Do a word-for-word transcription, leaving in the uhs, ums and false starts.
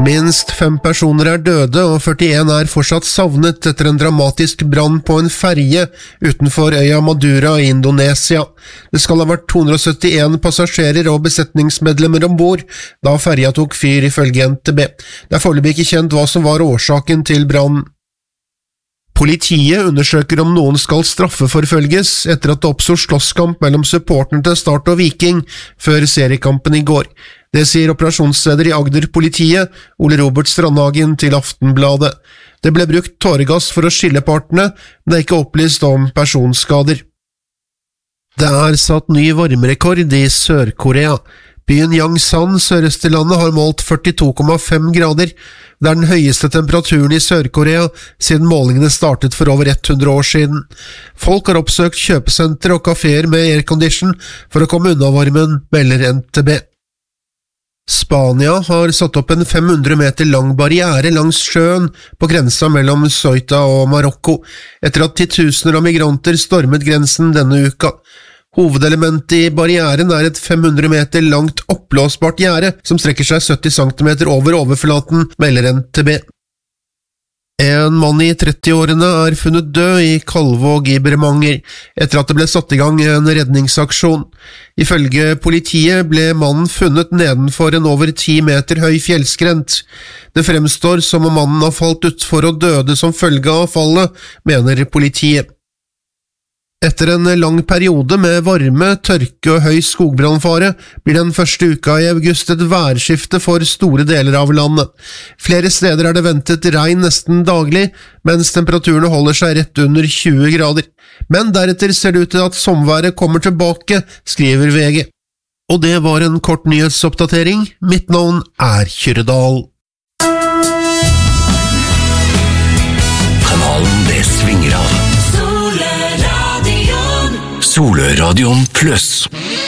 Minst fem personer er døde og førtien er fortsatt savnet etter en dramatisk brann på en ferje utenfor øya Madura i Indonesia. Det skal ha vært to hundre syttien passasjerer og besetningsmedlemmer ombord da ferja tok fyr ifølge N T B. Det er foreløpig ikke kjent hva som var årsaken til brannen. Politiet undersøker om noen skal straffeforfølges etter at det oppstod slåsskamp mellom supporterne til Start og Viking før seriekampen i går. Det sier operasjonsleder i Agder-politiet, Ole Robert Strandhagen, til Aftenbladet. Det ble brukt tåregass for å skille partene, men det er ikke opplyst om personskader. Det er satt ny varmerekord i Sør-Korea. Byen Yangsan, sørøst i landet, har målt førtito komma fem grader. Det er den høyeste temperaturen i Sør-Korea siden målingene startet for over hundre år siden. Folk har oppsøkt kjøpesentre og kaféer med aircondition for å komme unna varmen, melder N T B. Spania har satt opp en fem hundre meter lang barriere langs sjøen på grensa mellom Ceuta og Marokko, etter at titusener av migranter stormet grensen denne uka. Hovedelementet i barrieren er et fem hundre meter langt oppblåsbart gjerde som strekker seg sytti centimeter over overflaten, melder N T B. En mann i trettiårene er funnet død i Kalvåg i Bremanger, etter at det ble satt i gang en redningsaksjon. Ifølge politiet ble mannen funnet nedenfor en over ti meter høy fjellskrent. Det fremstår som om mannen har falt utfor og døde som følge av fallet, mener politiet. Etter en lang periode med varme, tørke og høy skogbrannfare blir den første uka i august et værskifte for store deler av landet. Flere steder er det ventet regn nesten daglig, mens temperaturene holder seg rett under tjue grader. Men deretter ser det ut til at sommerværet kommer tilbake, skriver V G. Og det var en kort nyhetsoppdatering. Mitt navn er Kyrredal. Kanalen det svinger av. Soløradion Pluss.